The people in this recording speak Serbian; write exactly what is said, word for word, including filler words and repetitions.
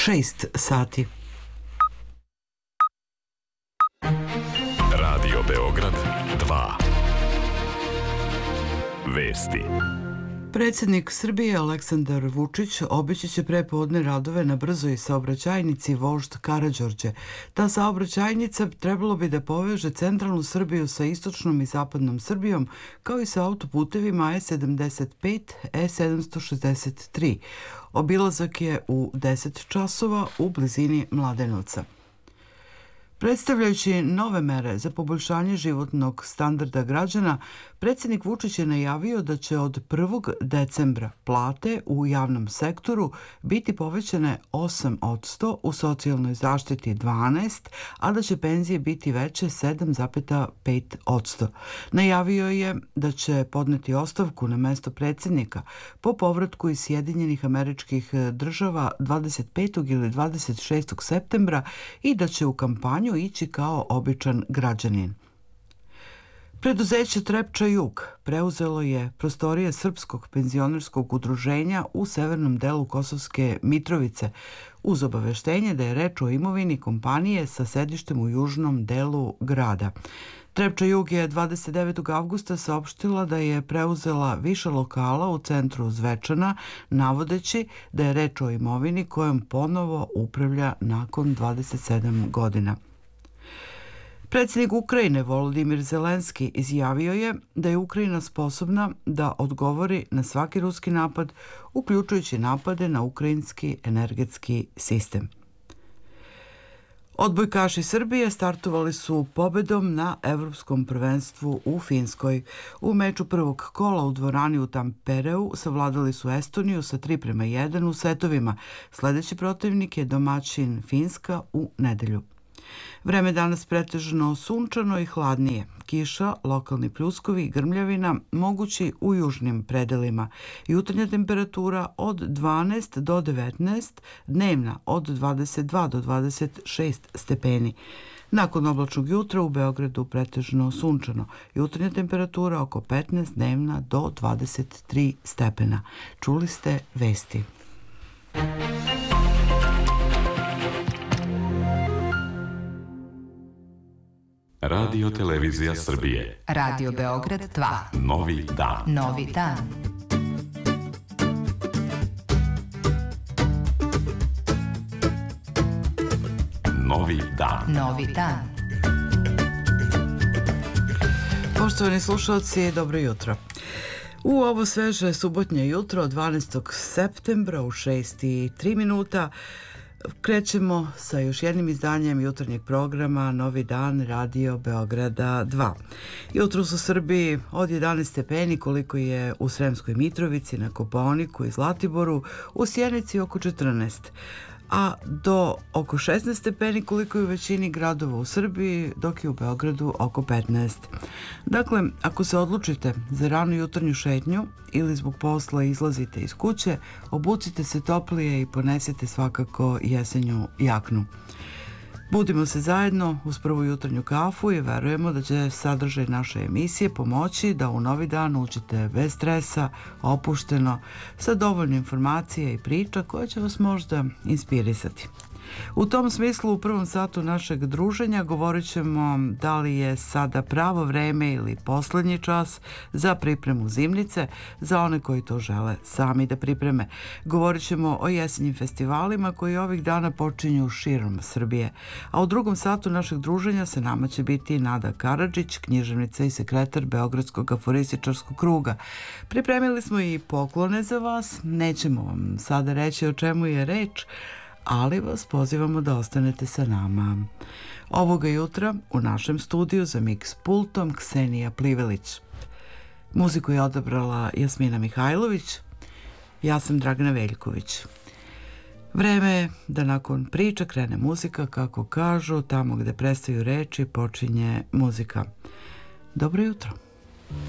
šest sati. Radio Beograd dva. Vesti. Predsjednik Srbije Aleksandar Vučić obići će prepodne radove na brzoj saobraćajnici Vožd Karađorđe. Ta saobraćajnica trebalo bi da poveže centralnu Srbiju sa istočnom i zapadnom Srbijom, kao i sa autoputevima E sedamdeset pet, E sedamsto šezdeset tri. Obilazak je u deset časova u blizini Mladenovca. Predstavljajući nove mere za poboljšanje životnog standarda građana, predsjednik Vučić je najavio da će od prvog decembra plate u javnom sektoru biti povećane osam posto, u socijalnoj zaštiti dvanaest posto, a da će penzije biti veće sedam zarez pet posto. Najavio je da će podneti ostavku na mesto predsjednika po povratku iz Sjedinjenih Američkih Država dvadeset petog ili dvadeset šestog septembra i da će u kampanju ići kao običan građanin. Preduzeće Trepča Jug preuzelo je prostorije Srpskog penzionerskog udruženja u severnom delu Kosovske Mitrovice, uz obaveštenje da je reč o imovini kompanije sa sedištem u južnom delu grada. Trepča Jug je dvadeset devetog avgusta saopštila da je preuzela više lokala u centru Zvečana, navodeći da je reč o imovini kojom ponovo upravlja nakon dvadeset sedam godina. Predsjednik Ukrajine Volodimir Zelenski izjavio je da je Ukrajina sposobna da odgovori na svaki ruski napad, uključujući napade na ukrajinski energetski sistem. Odbojkaši Srbije startovali su pobedom na Evropskom prvenstvu u Finskoj. U meču prvog kola u dvorani u Tampereu savladali su Estoniju sa tri prema jedan u setovima. Sljedeći protivnik je domaćin Finska u nedelju. Vreme danas pretežno sunčano i hladnije. Kiša, lokalni pljuskovi i grmljavina mogući u južnim predelima. Jutarnja temperatura od dvanaest do devetnaest, dnevna od dvadeset dva do dvadeset šest stepeni. Nakon oblačnog jutra u Beogradu pretežno sunčano. Jutarnja temperatura oko petnaest, dnevna do dvadeset tri stepena. Čuli ste vesti. Radio Televizija Srbije. Radio Beograd dva. Novi dan. Novi dan. Novi dan. Novi dan. Poštovani slušalci, dobro jutro. U ovo sveže subotnje jutro dvanaestog septembra u šest i tri minuta krećemo sa još jednim izdanjem jutarnjeg programa Novi dan Radio Beograda dva. Jutro su u Srbiji od jedanaest stepeni koliko je u Sremskoj Mitrovici, na Kopaoniku i Zlatiboru, u Sjenici oko četrnaest, a do oko šesnaest stepeni koliko je u većini gradova u Srbiji, dok je u Beogradu oko petnaest. Dakle, ako se odlučite za ranu jutarnju šetnju ili zbog posla izlazite iz kuće, obucite se toplije i ponesite svakako jesenju jaknu. Budimo se zajedno uz prvu jutarnju kafu i verujemo da će sadržaj naše emisije pomoći da u novi dan uđete bez stresa, opušteno, sa dovoljno informacija i priča koje će vas možda inspirisati. U tom smislu u prvom satu našeg druženja govorit ćemo da li je sada pravo vreme ili poslednji čas za pripremu zimnice za one koji to žele sami da pripreme. Govorit ćemo o jesenjim festivalima koji ovih dana počinju širom Srbije. A u drugom satu našeg druženja sa nama će biti Nada Karadžić, književnica i sekretar Beogradskog aforističarskog kruga. Pripremili smo i poklone za vas, nećemo vam sada reći o čemu je reč, ali vas pozivamo da ostanete sa nama. Ovoga jutra u našem studiju za mix pultom Ksenija Plivelić. Muziku je odabrala Jasmina Mihajlović, ja sam Dragana Veljković. Vreme je da nakon priča krene muzika, kako kažu, tamo gde prestaju reči počinje muzika. Dobro jutro.